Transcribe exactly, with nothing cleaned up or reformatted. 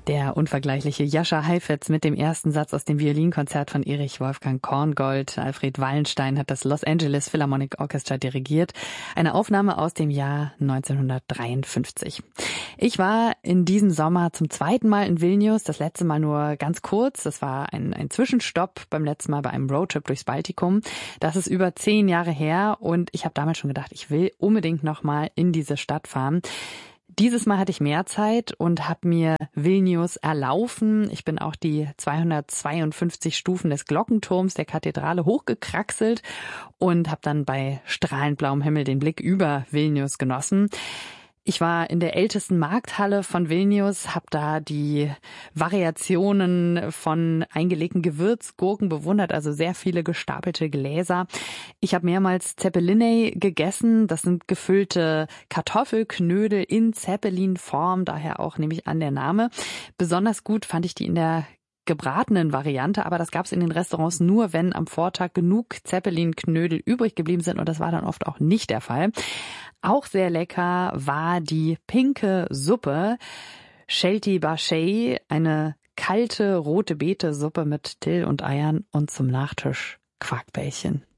Der unvergleichliche Jascha Heifetz mit dem ersten Satz aus dem Violinkonzert von Erich Wolfgang Korngold. Alfred Wallenstein hat das Los Angeles Philharmonic Orchestra dirigiert. Eine Aufnahme aus dem Jahr neunzehnhundertdreiundfünfzig. Ich war in diesem Sommer zum zweiten Mal in Vilnius, das letzte Mal nur ganz kurz. Das war ein, ein Zwischenstopp beim letzten Mal bei einem Roadtrip durchs Baltikum. Das ist über zehn Jahre her und ich habe damals schon gedacht, ich will unbedingt noch mal in diese Stadt fahren. Dieses Mal hatte ich mehr Zeit und habe mir Vilnius erlaufen. Ich bin auch die zweihundertzweiundfünfzig Stufen des Glockenturms der Kathedrale hochgekraxelt und habe dann bei strahlend blauem Himmel den Blick über Vilnius genossen. Ich war in der ältesten Markthalle von Vilnius, habe da die Variationen von eingelegten Gewürzgurken bewundert, also sehr viele gestapelte Gläser. Ich habe mehrmals Zeppelinei gegessen, das sind gefüllte Kartoffelknödel in Zeppelinform, daher auch nehme ich an der Name. Besonders gut fand ich die in der gebratenen Variante, aber das gab es in den Restaurants nur, wenn am Vortag genug Zeppelinknödel übrig geblieben sind und das war dann oft auch nicht der Fall. Auch sehr lecker war die pinke Suppe, Shelti Bashei, eine kalte rote Beete-Suppe mit Dill und Eiern und zum Nachtisch Quarkbällchen.